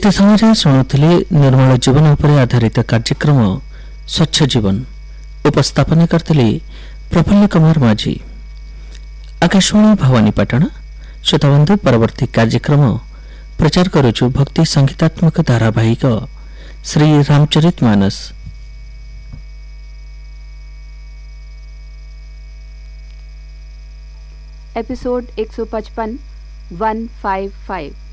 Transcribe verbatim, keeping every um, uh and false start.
ଏତେ ସମୟରେ ଶୁଣୁଥିଲେ ନିର୍ମଳ ଜୀବନ ଉପରେ ଆଧାରିତ କାର୍ଯ୍ୟକ୍ରମ ସ୍ୱଚ୍ଛ ଜୀବନ। ଉପସ୍ଥାପନ କରିଥିଲେ ପ୍ରଫୁଲ୍ଲ କୁମାର ମାଝୀ। ଆକାଶବାଣୀ ଭବାନୀପାଟଣା। ଶ୍ରୋତାବନ୍ଧୁ, ପରବର୍ତ୍ତୀ କାର୍ଯ୍ୟକ୍ରମ ପ୍ରଚାର କରୁଛୁ ଭକ୍ତି ସଂଗୀତାତ୍ମକ ଧାରାବାହିକ ଶ୍ରୀ ରାମଚରିତ ମାନସ। एपिसोड एक सौ पचपन वन फाइव फाइव।